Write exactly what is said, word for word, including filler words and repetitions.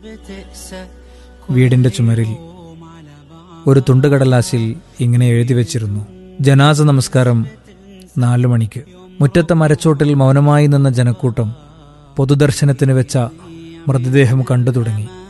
വീടിന്റെ ചുമരിൽ ഒരു തുണ്ടുകടലാസിൽ ഇങ്ങനെ എഴുതി വച്ചിരുന്നു: ജനാസ നമസ്കാരം നാലു മണിക്ക്. മുറ്റത്തെ മരച്ചോട്ടിൽ മൗനമായി നിന്ന ജനക്കൂട്ടം പൊതുദർശനത്തിന് വെച്ച മൃതദേഹം കണ്ടു തുടങ്ങി.